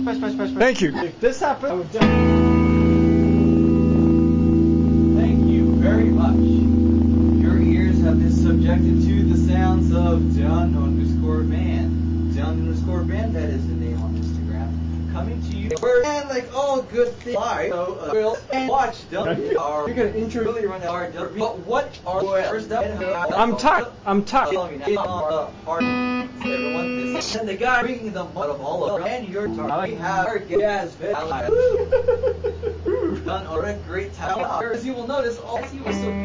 Thank you. If this happened, I would die. Thank you very much. Your ears have been subjected to the sounds of Dun_Band. Dun_Band, that is the name on Instagram. Coming to you. And like all good things, will and watch Dun. You're gonna intro. Really run out of Dun. But what are I'm tired. Everyone, this is and the guy bringing them out of all of and your target. We have our guest done a great time. As you will notice, all he was so